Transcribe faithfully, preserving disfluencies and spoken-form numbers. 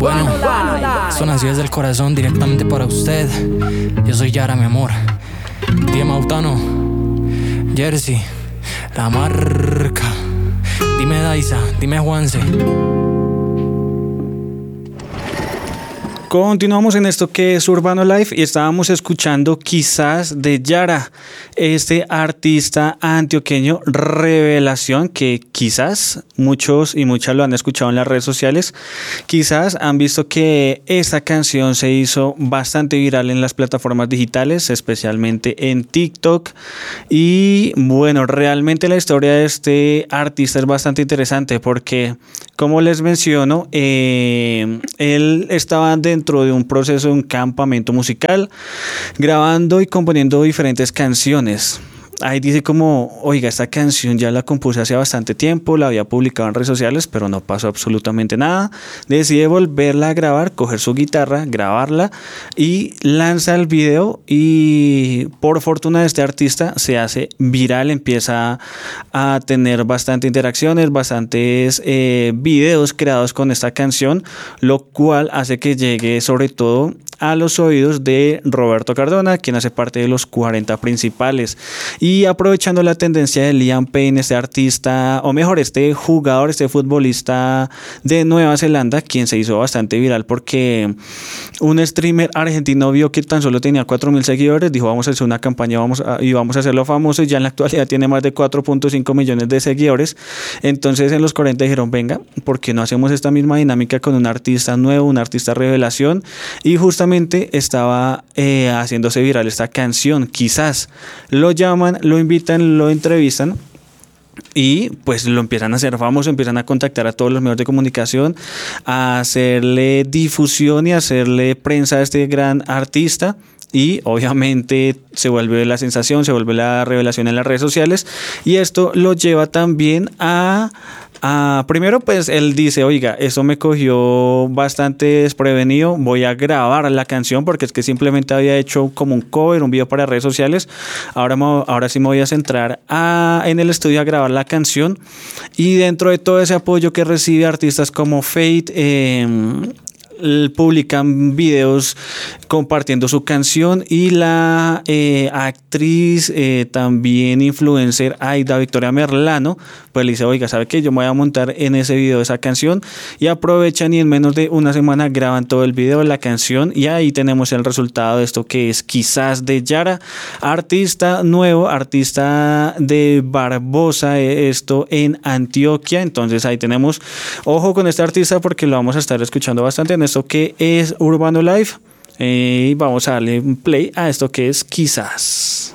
Bueno, son así desde el corazón directamente para usted. Yo soy Yara, mi amor. Dime Mautano, Jersey, La Marca. Dime Daisa, dime Juanse. Continuamos en esto que es Urbano Life y estábamos escuchando Quizás de Yara, este artista antioqueño revelación que quizás muchos y muchas lo han escuchado en las redes sociales. Quizás han visto que esta canción se hizo bastante viral en las plataformas digitales, especialmente en TikTok. Y bueno, realmente la historia de este artista es bastante interesante porque, como les menciono, eh, él estaba dentro dentro de un proceso de un campamento musical, grabando y componiendo diferentes canciones. Ahí dice como, oiga, esta canción ya la compuse hace bastante tiempo, la había publicado en redes sociales, pero no pasó absolutamente nada. Decide volverla a grabar, coger su guitarra, grabarla y lanza el video, y por fortuna de este artista se hace viral, empieza a tener bastantes interacciones, bastantes eh, videos creados con esta canción, lo cual hace que llegue sobre todo a los oídos de Roberto Cardona, quien hace parte de los cuarenta principales. Y aprovechando la tendencia de Liam Payne, este artista, o mejor, este jugador, este futbolista de Nueva Zelanda, quien se hizo bastante viral porque un streamer argentino vio que tan solo tenía cuatro mil seguidores, dijo vamos a hacer una campaña vamos a, y vamos a hacerlo famoso, y ya en la actualidad tiene más de cuatro punto cinco millones de seguidores. Entonces en los cuarenta dijeron, venga, ¿por qué no hacemos esta misma dinámica con un artista nuevo, un artista revelación? Y justamente estaba eh, haciéndose viral esta canción, Quizás. Lo llaman, lo invitan, lo entrevistan y pues lo empiezan a hacer famoso, empiezan a contactar a todos los medios de comunicación, a hacerle difusión y a hacerle prensa a este gran artista. Y obviamente se vuelve la sensación, se vuelve la revelación en las redes sociales, y esto lo lleva también a Ah, primero pues él dice, oiga, eso me cogió bastante desprevenido, voy a grabar la canción porque es que simplemente había hecho como un cover, un video para redes sociales. Ahora, ahora sí me voy a centrar a, en el estudio a grabar la canción, y dentro de todo ese apoyo que recibe artistas como Fate, eh, publican videos compartiendo su canción, y la eh, actriz eh, también influencer Aida Victoria Merlano pues le dice, oiga, ¿sabe qué? Yo me voy a montar en ese video de esa canción, y aprovechan y en menos de una semana graban todo el video de la canción, y ahí tenemos el resultado de esto que es Quizás de Yara, artista nuevo, artista de Barbosa, esto en Antioquia. Entonces ahí tenemos, ojo con este artista porque lo vamos a estar escuchando bastante en esto que es Urbano Life. Y eh, vamos a darle un play a esto que es Quizás.